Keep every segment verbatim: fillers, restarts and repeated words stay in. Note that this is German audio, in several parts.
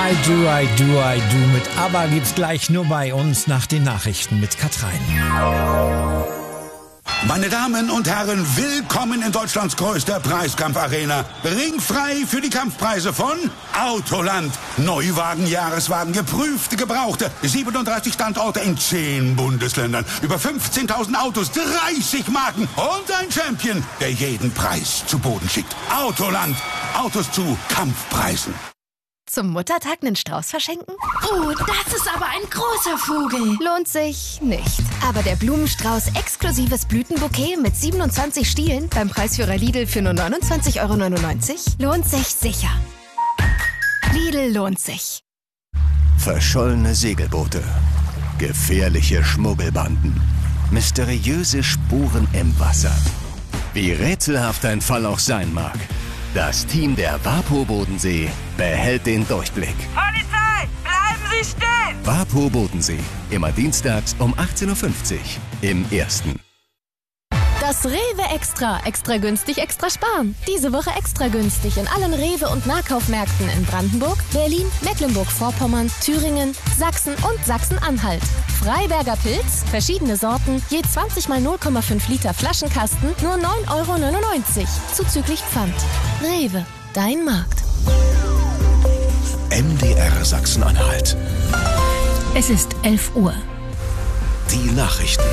I do, I do, I do mit ABBA gibt's gleich nur bei uns nach den Nachrichten mit Katrein. Meine Damen und Herren, willkommen in Deutschlands größter Preiskampfarena. Ringfrei für die Kampfpreise von Autoland. Neuwagen, Jahreswagen, geprüfte, gebrauchte. siebenunddreißig Standorte in zehn Bundesländern. Über fünfzehntausend Autos, dreißig Marken und ein Champion, der jeden Preis zu Boden schickt. Autoland. Autos zu Kampfpreisen. Zum Muttertag einen Strauß verschenken? Oh, das ist aber ein großer Vogel. Lohnt sich nicht. Aber der Blumenstrauß exklusives Blütenbouquet mit siebenundzwanzig Stielen beim Preisführer Lidl für nur neunundzwanzig Euro neunundneunzig lohnt sich sicher. Lidl lohnt sich. Verschollene Segelboote, gefährliche Schmuggelbanden, mysteriöse Spuren im Wasser. Wie rätselhaft ein Fall auch sein mag. Das Team der WaPo Bodensee behält den Durchblick. Polizei, bleiben Sie stehen! WaPo Bodensee, immer dienstags um achtzehn Uhr fünfzig im Ersten. Das Rewe Extra. Extra günstig, extra sparen. Diese Woche extra günstig in allen Rewe- und Nahkaufmärkten in Brandenburg, Berlin, Mecklenburg-Vorpommern, Thüringen, Sachsen und Sachsen-Anhalt. Freiberger Pilz, verschiedene Sorten, je zwanzig mal null Komma fünf Liter Flaschenkasten, nur neun Euro neunundneunzig, zuzüglich Pfand. Rewe, dein Markt. M D R Sachsen-Anhalt. Es ist elf Uhr. Die Nachrichten.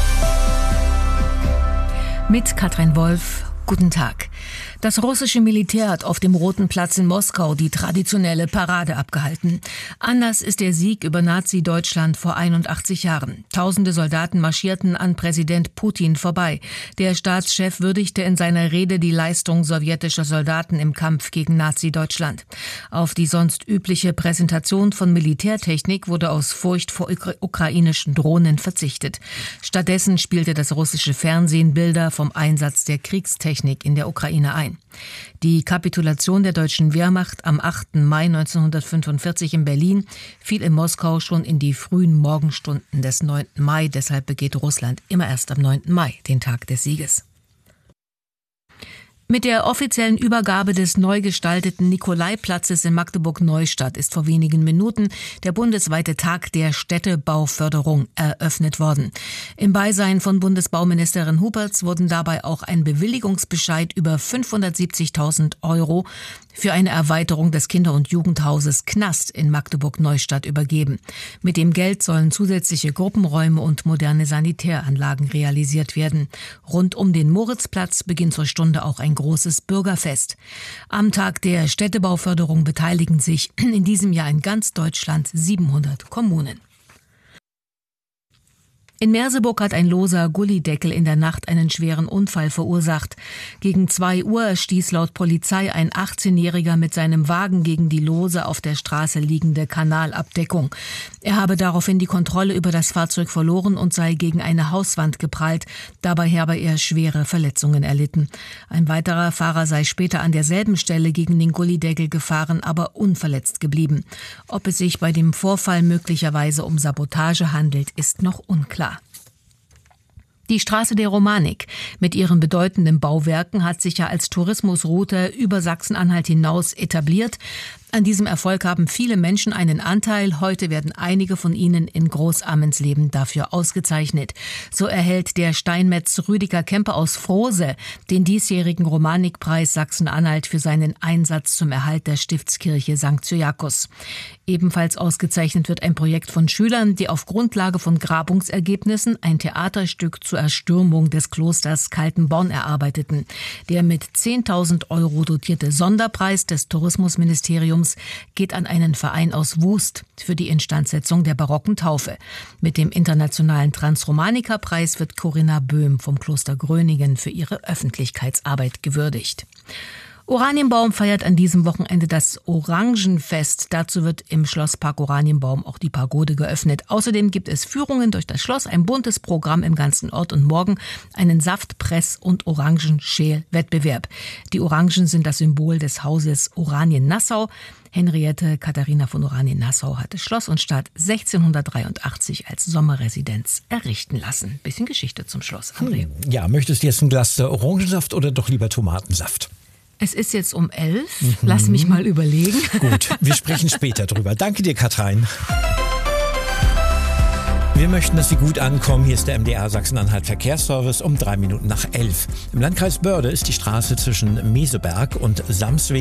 Mit Katrin Wolf. Guten Tag. Das russische Militär hat auf dem Roten Platz in Moskau die traditionelle Parade abgehalten. Anlass ist der Sieg über Nazi-Deutschland vor einundachtzig Jahren. Tausende Soldaten marschierten an Präsident Putin vorbei. Der Staatschef würdigte in seiner Rede die Leistung sowjetischer Soldaten im Kampf gegen Nazi-Deutschland. Auf die sonst übliche Präsentation von Militärtechnik wurde aus Furcht vor ukra- ukrainischen Drohnen verzichtet. Stattdessen spielte das russische Fernsehen Bilder vom Einsatz der Kriegstechnik in der Ukraine ein. Die Kapitulation der deutschen Wehrmacht am achten Mai neunzehnhundertfünfundvierzig in Berlin fiel in Moskau schon in die frühen Morgenstunden des neunten Mai. Deshalb begeht Russland immer erst am neunten Mai, den Tag des Sieges. Mit der offiziellen Übergabe des neu gestalteten Nikolaiplatzes in Magdeburg-Neustadt ist vor wenigen Minuten der bundesweite Tag der Städtebauförderung eröffnet worden. Im Beisein von Bundesbauministerin Huberts wurden dabei auch ein Bewilligungsbescheid über fünfhundertsiebzigtausend Euro für eine Erweiterung des Kinder- und Jugendhauses Knast in Magdeburg-Neustadt übergeben. Mit dem Geld sollen zusätzliche Gruppenräume und moderne Sanitäranlagen realisiert werden. Rund um den Moritzplatz beginnt zur Stunde auch ein großes Bürgerfest. Am Tag der Städtebauförderung beteiligen sich in diesem Jahr in ganz Deutschland siebenhundert Kommunen. In Merseburg hat ein loser Gullydeckel in der Nacht einen schweren Unfall verursacht. Gegen zwei Uhr stieß laut Polizei ein achtzehnjähriger mit seinem Wagen gegen die lose auf der Straße liegende Kanalabdeckung. Er habe daraufhin die Kontrolle über das Fahrzeug verloren und sei gegen eine Hauswand geprallt. Dabei habe er schwere Verletzungen erlitten. Ein weiterer Fahrer sei später an derselben Stelle gegen den Gullydeckel gefahren, aber unverletzt geblieben. Ob es sich bei dem Vorfall möglicherweise um Sabotage handelt, ist noch unklar. Die Straße der Romanik mit ihren bedeutenden Bauwerken hat sich ja als Tourismusroute über Sachsen-Anhalt hinaus etabliert. An diesem Erfolg haben viele Menschen einen Anteil. Heute werden einige von ihnen in Großamensleben dafür ausgezeichnet. So erhält der Steinmetz Rüdiger Kempe aus Frohse den diesjährigen Romanikpreis Sachsen-Anhalt für seinen Einsatz zum Erhalt der Stiftskirche Sankt Cyriakus. Ebenfalls ausgezeichnet wird ein Projekt von Schülern, die auf Grundlage von Grabungsergebnissen ein Theaterstück zur Erstürmung des Klosters Kaltenborn erarbeiteten. Der mit zehntausend Euro dotierte Sonderpreis des Tourismusministeriums geht an einen Verein aus Wust für die Instandsetzung der barocken Taufe. Mit dem internationalen Transromanica-Preis wird Corinna Böhm vom Kloster Gröningen für ihre Öffentlichkeitsarbeit gewürdigt. Oranienbaum feiert an diesem Wochenende das Orangenfest. Dazu wird im Schlosspark Oranienbaum auch die Pagode geöffnet. Außerdem gibt es Führungen durch das Schloss, ein buntes Programm im ganzen Ort und morgen einen Saftpress- und Orangenschäl-Wettbewerb. Die Orangen sind das Symbol des Hauses Oranien-Nassau. Henriette Katharina von Oranien-Nassau hat das Schloss und Stadt sechzehnhundertdreiundachtzig als Sommerresidenz errichten lassen. Bisschen Geschichte zum Schloss, André. Ja, möchtest du jetzt ein Glas Orangensaft oder doch lieber Tomatensaft? Es ist jetzt um elf. Mhm. Lass mich mal überlegen. Gut, wir sprechen später drüber. Danke dir, Katrein. Wir möchten, dass Sie gut ankommen. Hier ist der M D R Sachsen-Anhalt Verkehrsservice um drei Minuten nach elf. Im Landkreis Börde ist die Straße zwischen Meseberg und Samsweg